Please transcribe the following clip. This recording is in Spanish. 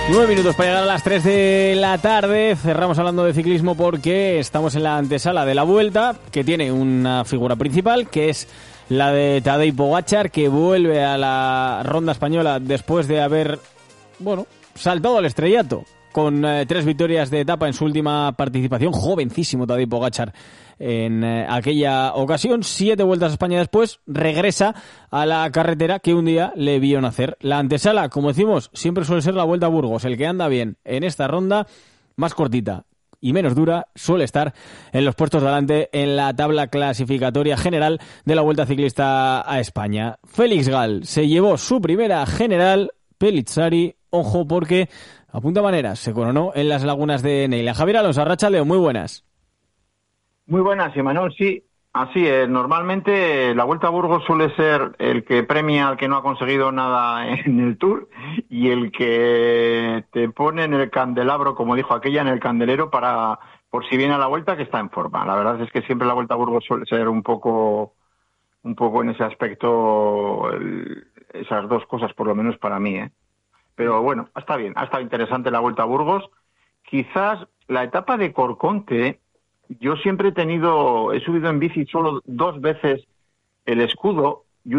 9 minutos para llegar a las 3 de la tarde. Cerramos hablando de ciclismo porque estamos en la antesala de la Vuelta, que tiene una figura principal, que es la de Tadej Pogačar, que vuelve a la ronda española después de haber, saltado al estrellato con 3 victorias de etapa en su última participación. Jovencísimo Tadej Pogačar en aquella ocasión. 7 vueltas a España después, regresa a la carretera que un día le vio nacer. La antesala, como decimos, siempre suele ser la Vuelta a Burgos. El que anda bien en esta ronda, más cortita y menos dura, suele estar en los puestos de adelante en la tabla clasificatoria general de la Vuelta Ciclista a España. Félix Gal se llevó su primera general. Pellizzari, ojo, porque a punta maneras se coronó en las lagunas de Neila. Javier Alonso, arratsalde, muy buenas. Muy buenas, Imanol. Sí, así es. Normalmente la Vuelta a Burgos suele ser el que premia al que no ha conseguido nada en el Tour y el que te pone en el candelabro, como dijo aquella, en el candelero por si viene a la Vuelta, que está en forma. La verdad es que siempre la Vuelta a Burgos suele ser un poco en ese aspecto, esas dos cosas, por lo menos para mí, ¿eh? Pero bueno, está bien, ha estado interesante la Vuelta a Burgos. Quizás la etapa de Corconte, yo siempre he subido en bici solo 2 veces el Escudo